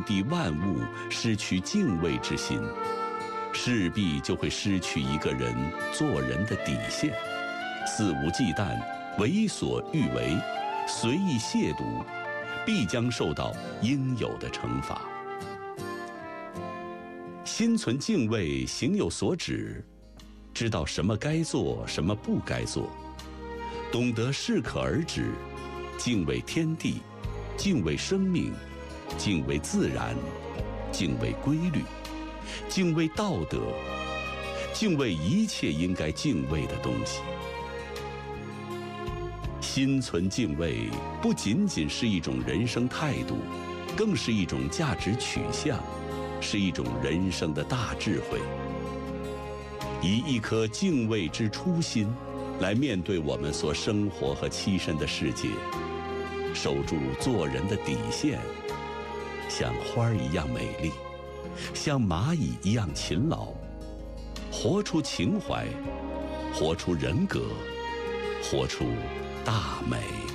地万物失去敬畏之心，势必就会失去一个人做人的底线，肆无忌惮、为所欲为、随意亵渎，必将受到应有的惩罚。心存敬畏，行有所止，知道什么该做，什么不该做，懂得适可而止，敬畏天地，敬畏生命，敬畏自然，敬畏规律，敬畏道德，敬畏一切应该敬畏的东西。心存敬畏，不仅仅是一种人生态度，更是一种价值取向，是一种人生的大智慧。以一颗敬畏之初心来面对我们所生活和栖身的世界，守住做人的底线，像花儿一样美丽，像蚂蚁一样勤劳，活出情怀，活出人格，活出大美。